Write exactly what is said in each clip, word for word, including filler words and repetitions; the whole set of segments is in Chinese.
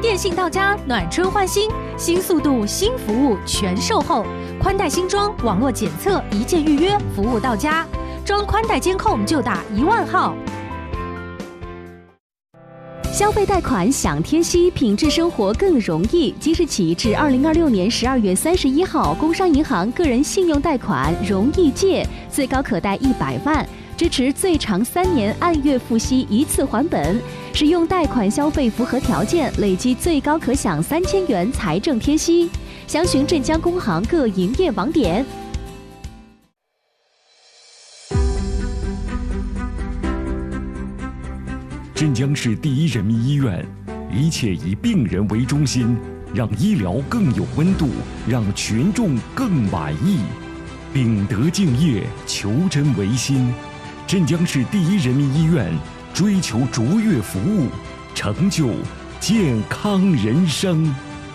电信到家，暖春换新，新速度、新服务全售后，宽带新装，网络检测，一键预约，服务到家。装宽带监控就打一万号。 消费贷款享贴息，品质生活更容易。即日起至二零二六年十二月三十一号，工商银行个人信用贷款容易借，最高可贷一百万，支持最长三年按月付息一次还本。使用贷款消费符合条件，累计最高可享三千元财政贴息。详询镇江工行各营业网点。 镇江市第一人民医院，一切以病人为中心，让医疗更有温度，让群众更满意。秉德敬业，求真维新。镇江市第一人民医院追求卓越服务，成就健康人生。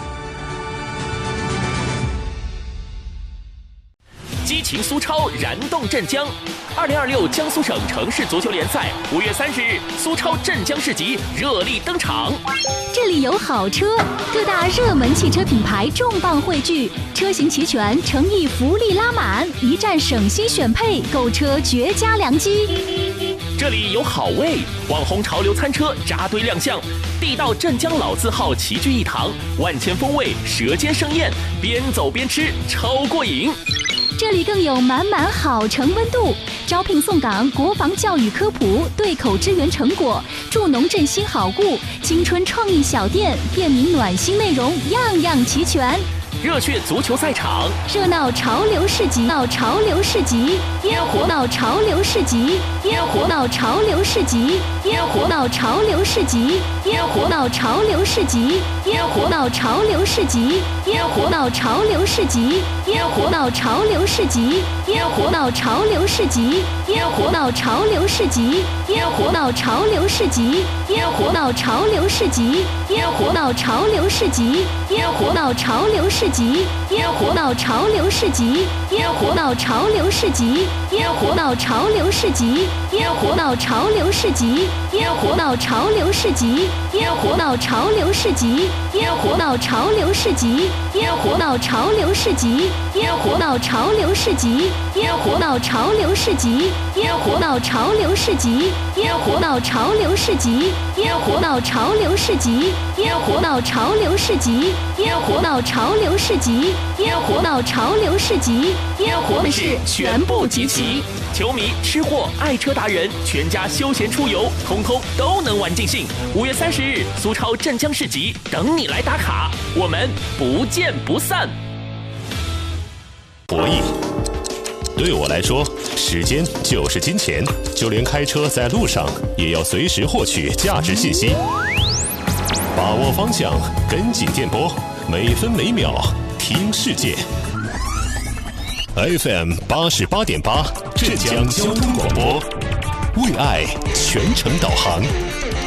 激情苏超，燃动镇江。二零二六江苏省城市足球联赛五月三十日，苏超镇江市集热力登场。 这里有好车，各大热门汽车品牌重磅汇聚，车型齐全，诚意福利拉满，一站省心选配，购车绝佳良机。 这里有好味，网红潮流餐车扎堆亮相，地道镇江老字号齐聚一堂，万千风味，舌尖盛宴，边走边吃，超过瘾。 这里更有满满好城温度，招聘送岗，国防教育科普，对口支援成果，助农振兴好故，青春创意小店，便民暖心内容，样样齐全。 热血足球赛场， 热闹潮流市集，闹潮流市集，烟火闹潮流市集，烟火闹潮流市集，烟火闹潮流市集，烟火闹潮流市集，烟火闹潮流市集，烟火闹潮流市集，烟火闹潮流市集，烟火闹潮流市集，烟火闹潮流市集，烟火闹潮流市集，烟火闹潮流市集，烟火闹潮流市集，烟火闹潮流市集。烟火闹潮流市集，烟火闹潮流市集，烟火闹潮流市集，烟火闹潮流市集，烟火闹潮流市集，烟火闹潮流市集，烟火闹潮流市集，烟火闹潮流市集，烟火闹潮流市集，烟火闹潮流市集，烟火闹潮流市集，烟火闹潮流市集，烟火闹潮流市集，烟火闹潮流市集，烟火闹潮流市集，烟火闹潮流市集，烟火是全部集齐，球迷、吃货、爱车达人，全家休闲出游，通通都能玩尽兴。五月三十日，苏超镇江市集等你来打卡，我们不见不散。 博弈对我来说，时间就是金钱，就连开车在路上也要随时获取价值信息。把握方向，跟紧电波，每分每秒听世界。F M 八十八点八，镇江交通广播，为爱全程导航。